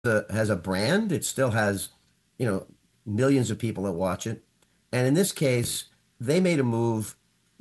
has a brand. It still has, you know, millions of people that watch it. And in this case, they made a move,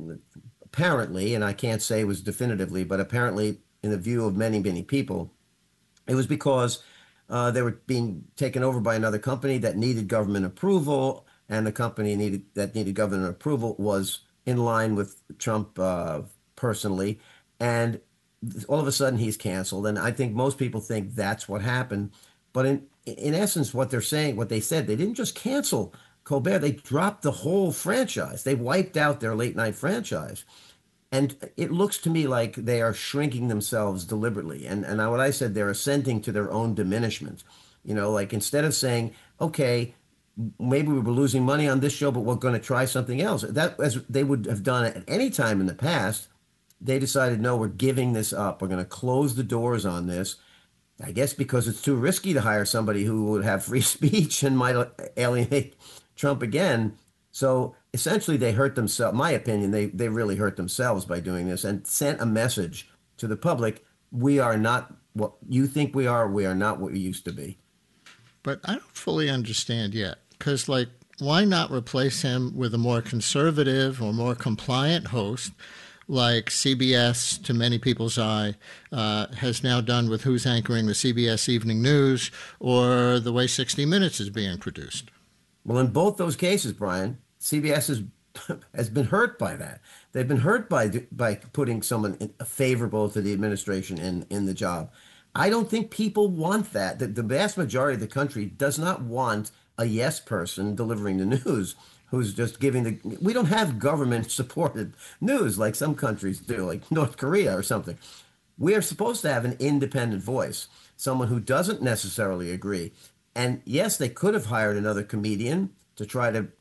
apparently, and I can't say it was definitively, but apparently, in the view of many, many people, it was because they were being taken over by another company that needed government approval, and the company needed government approval was in line with Trump personally, and all of a sudden he's canceled. And I think most people think that's what happened, but in essence, what they're saying, what they said, they didn't just cancel Colbert; they dropped the whole franchise. They wiped out their late night franchise. And it looks to me like they are shrinking themselves deliberately. And what I said, they're assenting to their own diminishment. You know, like instead of saying, okay, maybe we were losing money on this show, but we're going to try something else. That, as they would have done at any time in the past, they decided, no, we're giving this up. We're going to close the doors on this. I guess because it's too risky to hire somebody who would have free speech and might alienate Trump again. So essentially, they hurt themselves. My opinion, they really hurt themselves by doing this and sent a message to the public: we are not what you think we are. We are not what we used to be. But I don't fully understand yet, because, like, why not replace him with a more conservative or more compliant host like CBS, to many people's eye, has now done with who's anchoring the CBS Evening News, or the way 60 Minutes is being produced? Well, in both those cases, Brian, CBS has been hurt by that. They've been hurt by putting someone favorable to the administration in the job. I don't think people want that. The vast majority of the country does not want a yes person delivering the news who's just giving the. We don't have government supported news like some countries do, like North Korea or something. We are supposed to have an independent voice, someone who doesn't necessarily agree. And yes, they could have hired another comedian to try to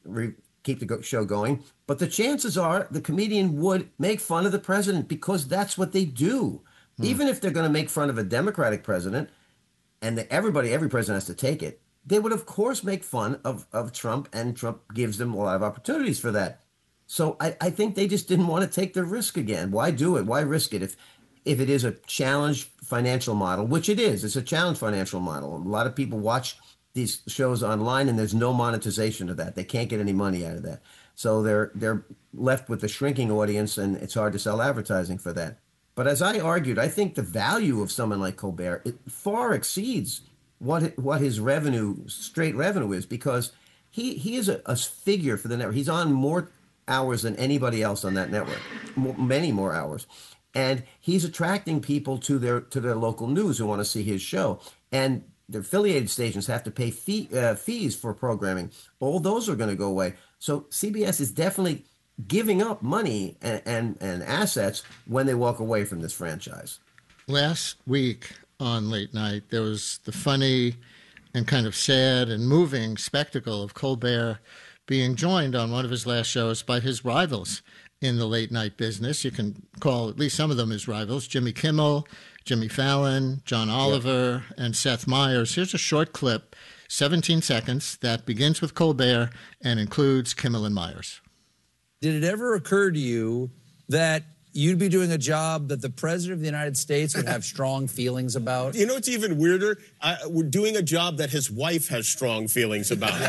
keep the show going, but the chances are the comedian would make fun of the president because that's what they do. Even if they're going to make fun of a Democratic president, and every president has to take it, they would, of course, make fun of Trump, and Trump gives them a lot of opportunities for that. So I think they just didn't want to take the risk again. Why do it? Why risk it if it is a challenged financial model, which it is? It's a challenged financial model. A lot of people watch these shows online, and there's no monetization of that. They can't get any money out of that. So they're left with a shrinking audience, and it's hard to sell advertising for that. But as I argued, I think the value of someone like Colbert, it far exceeds what his straight revenue is, because he is a figure for the network. He's on more hours than anybody else on that network, many more hours, and he's attracting people to their local news who want to see his show. And the affiliated stations have to pay fees for programming. All those are going to go away. So CBS is definitely giving up money and assets when they walk away from this franchise. Last week on Late Night, there was the funny and kind of sad and moving spectacle of Colbert being joined on one of his last shows by his rivals in the late night business. You can call at least some of them his rivals: Jimmy Kimmel, Jimmy Fallon, John Oliver, and Seth Meyers. Here's a short clip, 17 seconds, that begins with Colbert and includes Kimmel and Meyers. Did it ever occur to you that you'd be doing a job that the president of the United States would have strong feelings about? You know what's even weirder? We're doing a job that his wife has strong feelings about.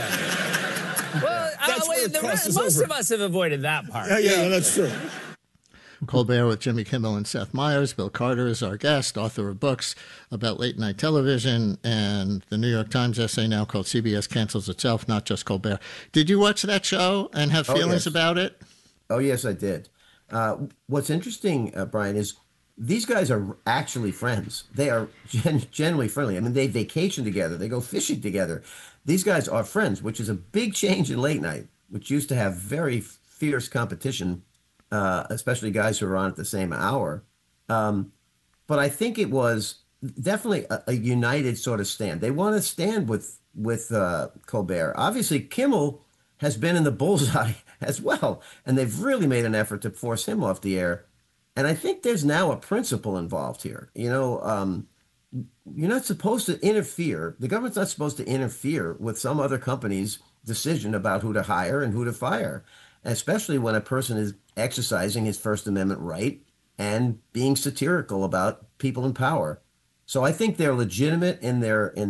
Well, most of us have avoided that part. Yeah, that's true. Colbert with Jimmy Kimmel and Seth Meyers. Bill Carter is our guest, author of books about late night television and the New York Times essay now called CBS Cancels Itself, Not Just Colbert. Did you watch that show and have feelings about it? Oh, yes, I did. What's interesting, Brian, is these guys are actually friends. They are generally friendly. I mean, they vacation together. They go fishing together. These guys are friends, which is a big change in late night, which used to have very fierce competition, especially guys who are on at the same hour. But I think it was definitely a united sort of stand. They want to stand with Colbert. Obviously, Kimmel has been in the bullseye as well, and they've really made an effort to force him off the air. And I think there's now a principle involved here. You know, you're not supposed to interfere. The government's not supposed to interfere with some other company's decision about who to hire and who to fire, especially when a person is exercising his First Amendment right and being satirical about people in power. So I think they're legitimate in